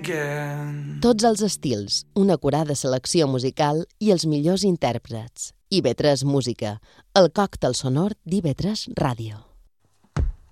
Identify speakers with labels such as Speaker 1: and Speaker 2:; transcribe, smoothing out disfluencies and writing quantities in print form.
Speaker 1: again.
Speaker 2: Tots els estils, una acurada selecció musical i els millors intèrprets. IB3 Música, el còctel sonor d'IB3 Ràdio.